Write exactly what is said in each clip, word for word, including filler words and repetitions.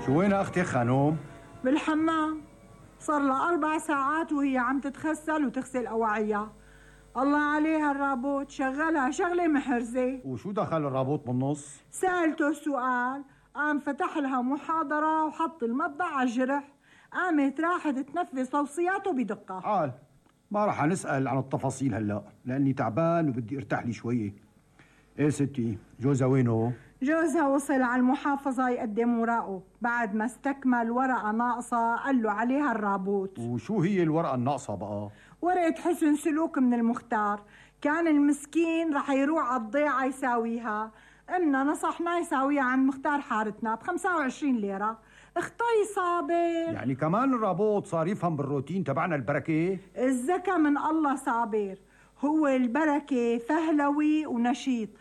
شو وين اختي خانوم؟ بالحمام، صار لها أربع ساعات وهي عم تتغسل وتغسل أواعيها. الله عليها الرابوت، شغلها شغلة محرزة. وشو دخل الرابوت بالنص؟ سألته سؤال، قام فتح لها محاضرة وحط المبضع على الجرح. قامت راحت تنفذ توصياته بدقة. عال، ما رح نسأل عن التفاصيل هلا لأني تعبان وبدي ارتاح لي شوية. ايه ستي، جوزها وينه؟ جوزها وصل على المحافظة يقدم ورقه بعد ما استكمل ورقة ناقصة قال له عليها الرابوت. وشو هي الورقة الناقصة بقى؟ ورقة حسن سلوك من المختار، كان المسكين رح يروح على الضيعة يساويها، إمنا نصحنا يساويها عن مختار حارتنا بخمسة وعشرين ليرة. اختي صابر، يعني كمان الرابوت صار يفهم بالروتين تبعنا البركة؟ الزكا من الله صابر، هو البركة فهلوي ونشيط.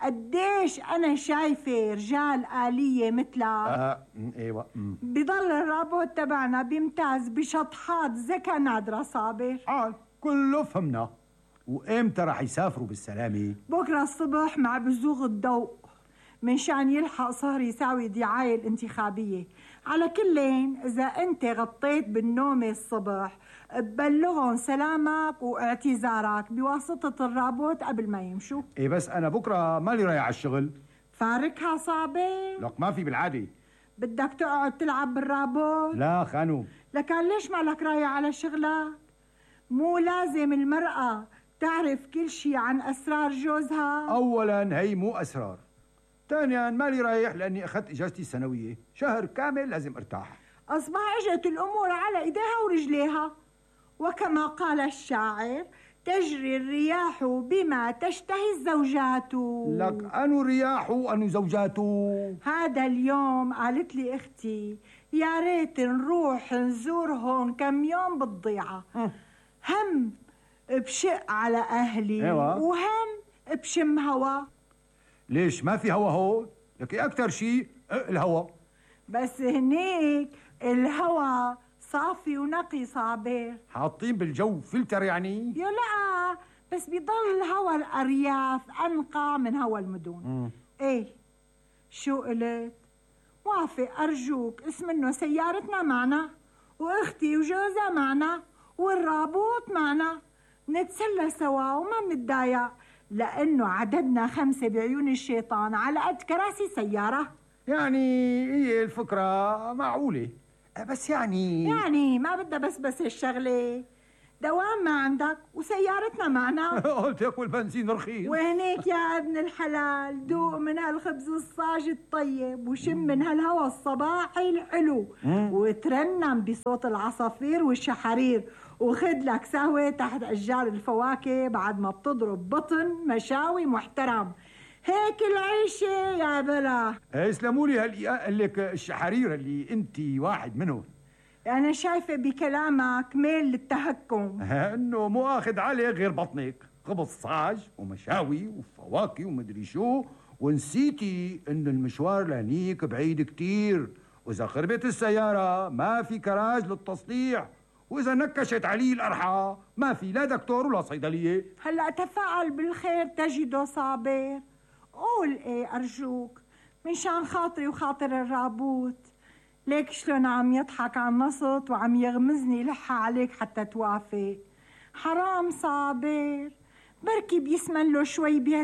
قديش أنا شايفة رجال آلية مثلها. آه، ايوه. بضل الرابوت تبعنا بيمتاز بشطحات زكا نادرة صابر. عال، كله فهمنا. وإمتى رح يسافروا بالسلامة؟ بكرة الصبح مع بزوغ الضوء من شان يلحق صهر يساوي دعاية الانتخابية. على كلين إذا أنت غطيت بالنومة الصبح ببلغهم سلامك واعتذارك بواسطة الرابوت قبل ما يمشوا. ايه بس أنا بكرة مالي رايح على الشغل. فاركها صابر؟ لك ما في بالعادة. بدك تقعد تلعب بالرابوت؟ لا خانوم. لكان ليش مالك رايح على شغلك؟ مو لازم المرأة تعرف كل شي عن أسرار جوزها؟ أولا هي مو أسرار، ثانيا مالي رايح لأني أخذت إجازتي السنوية، شهر كامل لازم ارتاح. أصبح اجت الأمور على إيديها ورجليها، وكما قال الشاعر تجري الرياح بما تشتهي الزوجات. لك أنو رياح وأنو زوجاته. هذا اليوم قالت لي أختي يا ريت نروح نزورهم كم يوم بالضيعة. هم بشق على أهلي ايوه، وهم بشم هوا. ليش ما في هوا هون؟ لك أكتر شيء الهوا. بس هنيك الهوا صافي ونقي صابر، حاطين بالجو فلتر يعني؟ يا لا، بس بيضل هوا الأرياف أنقى من هوا المدن. مم. ايه شو قلت؟ وافق أرجوك، اسم انه سيارتنا معنا واختي وجوزها معنا والرابوت معنا، نتسلى سوا وما منتضايق لأنه عددنا خمسة بعيون الشيطان على قد كراسي سيارة. يعني هي الفكرة معقولة، بس يعني يعني ما بدها بس بس الشغلة، دوام ما عندك وسيارتنا معنا. قلت لك والبنزين رخيص. وهنيك يا ابن الحلال دوق من هالخبز الصاج الطيب وشم من هالهوا الصباحي الحلو وترنم بصوت العصافير والشحرير، وخد لك سهوة تحت أشجار الفواكه بعد ما بتضرب بطن مشاوي محترم. هيك العيشة يا بلا. اسلموا لي هالإيقاء لك الشحرير اللي انت واحد منهم. أنا شايفة بكلامك ميل للتهكم. انه مو اخذ عليه غير بطنك، خبز صاج ومشاوي وفواكه ومدري شو، ونسيتي انه المشوار لهنيك بعيد كتير، واذا خربت السيارة ما في كراج للتصليح، واذا نكشت علي القرحة ما في لا دكتور ولا صيدلية. هلأ تفاعل بالخير تجده صابر. قول ايه أرجوك من شان خاطري وخاطر الرابوت. ليك شلون عم يضحك عن نصت وعم يغمزني لحة عليك حتى توافق. حرام صابر، بركي بيسمن له شوي بيه